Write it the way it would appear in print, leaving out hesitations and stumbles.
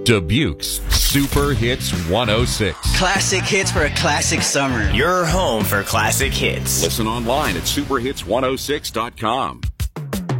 Dubuque's Super Hits 106. Classic hits for a classic summer. Your home for classic hits. Listen online at superhits106.com.